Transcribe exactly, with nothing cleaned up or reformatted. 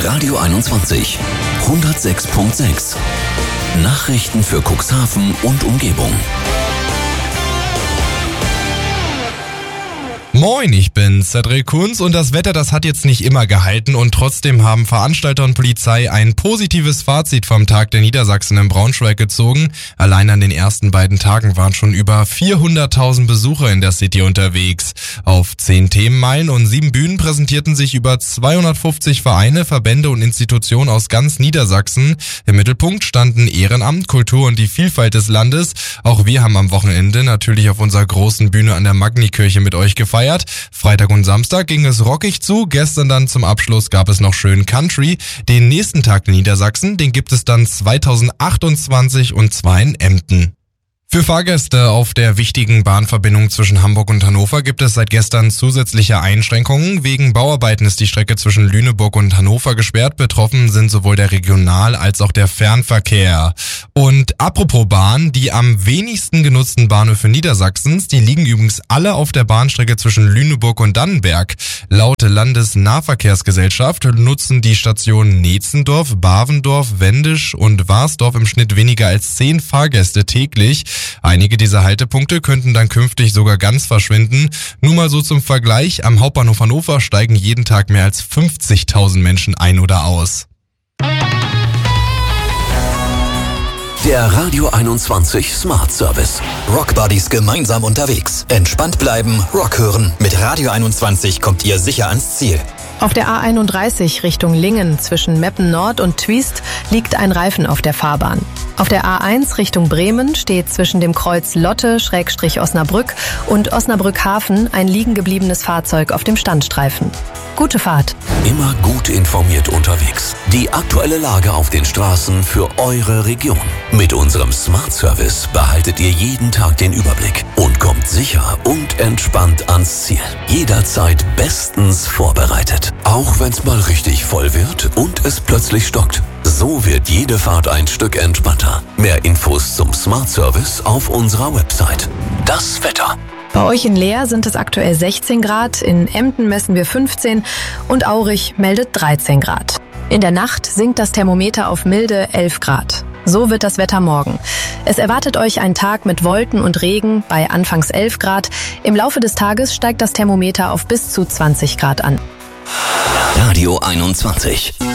Radio einundzwanzig, hundertsechs Komma sechs. Nachrichten für Cuxhaven und Umgebung. Moin, ich bin Cedric Kunz und das Wetter, das hat jetzt nicht immer gehalten und trotzdem haben Veranstalter und Polizei ein positives Fazit vom Tag der Niedersachsen in Braunschweig gezogen. Allein an den ersten beiden Tagen waren schon über vierhunderttausend Besucher in der City unterwegs. Auf zehn Themenmeilen und sieben Bühnen präsentierten sich über zweihundertfünfzig Vereine, Verbände und Institutionen aus ganz Niedersachsen. Im Mittelpunkt standen Ehrenamt, Kultur und die Vielfalt des Landes. Auch wir haben am Wochenende natürlich auf unserer großen Bühne an der Magni-Kirche mit euch gefeiert. Freitag und Samstag ging es rockig zu, gestern dann zum Abschluss gab es noch schön Country. Den nächsten Tag in Niedersachsen, den gibt es dann zweitausendachtundzwanzig und zwar in Emden. Für Fahrgäste auf der wichtigen Bahnverbindung zwischen Hamburg und Hannover gibt es seit gestern zusätzliche Einschränkungen. Wegen Bauarbeiten ist die Strecke zwischen Lüneburg und Hannover gesperrt. Betroffen sind sowohl der Regional- als auch der Fernverkehr. Und apropos Bahn, die am wenigsten genutzten Bahnhöfe Niedersachsens, die liegen übrigens alle auf der Bahnstrecke zwischen Lüneburg und Dannenberg. Laut Landesnahverkehrsgesellschaft nutzen die Stationen Netzendorf, Bavendorf, Wendisch und Warsdorf im Schnitt weniger als zehn Fahrgäste täglich. Einige dieser Haltepunkte könnten dann künftig sogar ganz verschwinden. Nur mal so zum Vergleich, am Hauptbahnhof Hannover steigen jeden Tag mehr als fünfzigtausend Menschen ein oder aus. Der Radio einundzwanzig Smart Service. Rock Buddies gemeinsam unterwegs. Entspannt bleiben, Rock hören. Mit Radio einundzwanzig kommt ihr sicher ans Ziel. Auf der A einunddreißig Richtung Lingen zwischen Meppen Nord und Twiest liegt ein Reifen auf der Fahrbahn. Auf der A eins Richtung Bremen steht zwischen dem Kreuz Lotte-Osnabrück und Osnabrück-Hafen ein liegen gebliebenes Fahrzeug auf dem Standstreifen. Gute Fahrt. Immer gut informiert unterwegs. Die aktuelle Lage auf den Straßen für eure Region. Mit unserem Smart Service behaltet ihr jeden Tag den Überblick und kommt sicher und entspannt ans Ziel. Jederzeit bestens vorbereitet. Auch wenn's mal richtig voll wird und es plötzlich stockt. So wird jede Fahrt ein Stück entspannter. Mehr Infos zum Smart Service auf unserer Website. Das Wetter. Bei euch in Leer sind es aktuell sechzehn Grad, in Emden messen wir fünfzehn und Aurich meldet dreizehn Grad. In der Nacht sinkt das Thermometer auf milde elf Grad. So wird das Wetter morgen. Es erwartet euch ein Tag mit Wolken und Regen bei anfangs elf Grad. Im Laufe des Tages steigt das Thermometer auf bis zu zwanzig Grad an. Radio einundzwanzig.